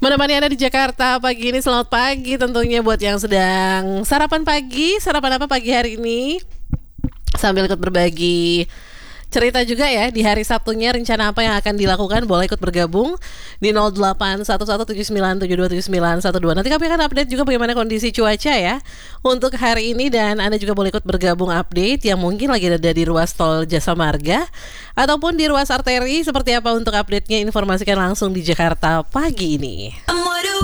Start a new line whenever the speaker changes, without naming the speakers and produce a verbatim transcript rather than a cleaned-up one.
Menemani Anda di Jakarta pagi ini, selamat pagi tentunya buat yang sedang sarapan pagi. Sarapan apa pagi hari ini? Sambil ikut berbagi cerita juga ya, di hari Sabtunya rencana apa yang akan dilakukan, boleh ikut bergabung di nol delapan satu satu tujuh sembilan tujuh dua tujuh sembilan satu dua. Nanti kami akan update juga bagaimana kondisi cuaca ya untuk hari ini, dan Anda juga boleh ikut bergabung update yang mungkin lagi ada di ruas tol Jasa Marga ataupun di ruas arteri. Seperti apa untuk update-nya, informasikan langsung di Jakarta pagi ini.